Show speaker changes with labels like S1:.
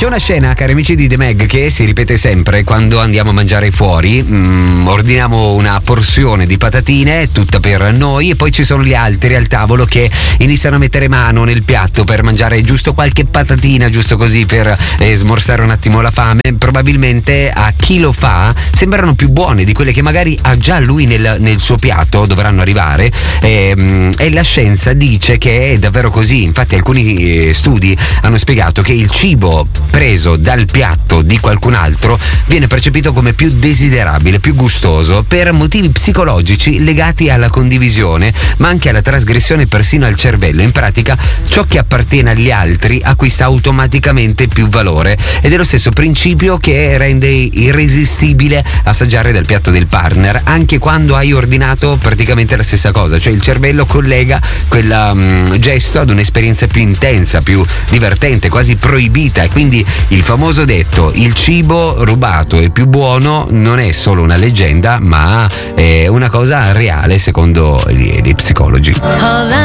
S1: C'è una scena, cari amici di The Meg, che si ripete sempre quando andiamo a mangiare fuori. Ordiniamo una porzione di patatine, tutta per noi, e poi ci sono gli altri al tavolo che iniziano a mettere mano nel piatto per mangiare giusto qualche patatina, giusto così per smorzare un attimo la fame. Probabilmente a chi lo fa sembrano più buone di quelle che magari ha già lui nel suo piatto, dovranno arrivare, e la scienza dice che è davvero così. Infatti alcuni studi hanno spiegato che il cibo preso dal piatto di qualcun altro viene percepito come più desiderabile, più gustoso, per motivi psicologici legati alla condivisione, ma anche alla trasgressione persino al cervello. In pratica, ciò che appartiene agli altri acquista automaticamente più valore, ed è lo stesso principio che rende irresistibile assaggiare dal piatto del partner, anche quando hai ordinato praticamente la stessa cosa. Cioè il cervello collega quel gesto ad un'esperienza più intensa, più divertente, quasi proibita, e quindi il famoso detto "il cibo rubato è più buono" non è solo una leggenda, ma è una cosa reale secondo gli psicologi.